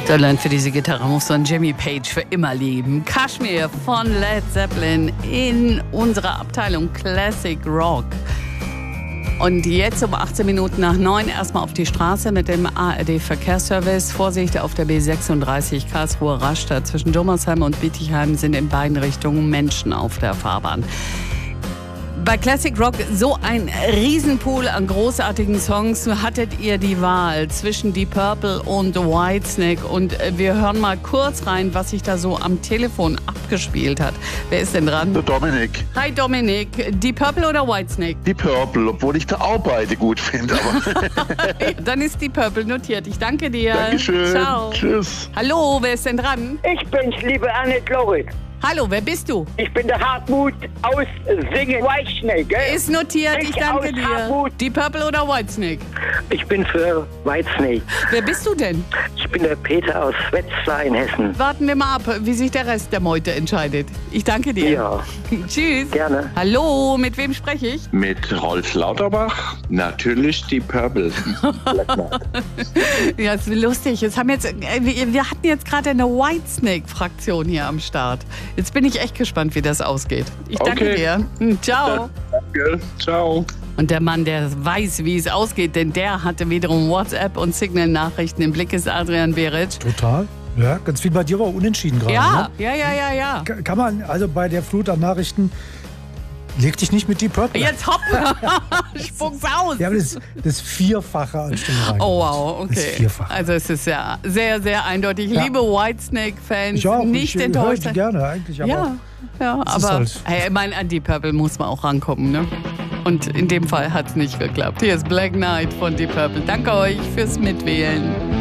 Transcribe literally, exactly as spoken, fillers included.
Deutschland für diese Gitarre muss so ein Jimmy Page für immer lieben. Kashmir von Led Zeppelin in unserer Abteilung Classic Rock. Und jetzt um achtzehn Minuten nach neun erstmal auf die Straße mit dem A R D-Verkehrsservice. Vorsicht auf der B sechsunddreißig Karlsruhe-Rastatt. Zwischen Dommersheim und Bietigheim sind in beiden Richtungen Menschen auf der Fahrbahn. Bei Classic Rock so ein Riesenpool an großartigen Songs. Hattet ihr die Wahl zwischen Deep Purple und Whitesnake? Und wir hören mal kurz rein, was sich da so am Telefon abgespielt hat. Wer ist denn dran? Der Dominik. Hi Dominik. Deep Purple oder Whitesnake? Deep Purple, obwohl ich da auch beide gut finde. Dann ist Deep Purple notiert. Ich danke dir. Dankeschön. Ciao. Tschüss. Hallo, wer ist denn dran? Ich bin's, liebe Annette Lorik. Hallo, wer bist du? Ich bin der Hartmut aus Singen. Whitesnake, gell? Ist notiert, ich, Ich danke aus dir. Hartmut. Deep Purple oder Whitesnake? Ich bin für Whitesnake. Wer bist du denn? Ich bin der Peter aus Wetzlar in Hessen. Warten wir mal ab, wie sich der Rest der Meute entscheidet. Ich danke dir. Ja, Tschüss. gerne. Hallo, mit wem spreche ich? Mit Rolf Lauterbach, natürlich die Purple. Ja, ist lustig. Jetzt haben jetzt, äh, wir, wir hatten jetzt gerade eine Whitesnake-Fraktion hier am Start. Jetzt bin ich echt gespannt, wie das ausgeht. Ich danke Okay. dir. Hm, Ciao. Danke, ciao. Und der Mann, der weiß, wie es ausgeht, denn der hatte wiederum WhatsApp und Signal-Nachrichten im Blick, ist Adrian Beric. Total. Ja, ganz viel bei dir war unentschieden gerade. Ja, Ne? ja, ja, ja, ja. Ka- Kann man, also bei der Flut an Nachrichten, leg dich nicht mit Deep Purple. Jetzt hopp, spuck's aus. Ja, aber das, das Vierfache an Stimmen. Oh wow, Das okay. Vierfache. Also es ist ja sehr, sehr eindeutig. Ja. Liebe Whitesnake-Fans, Ich auch. nicht ich, enttäuscht. Ich höre gerne eigentlich. Aber Ja, ja, Das ist aber halt- hey, ich meine, an Deep Purple muss man auch rankommen, ne? Und in dem Fall hat es nicht geklappt. Hier ist Black Knight von Deep Purple. Danke euch fürs Mitwählen.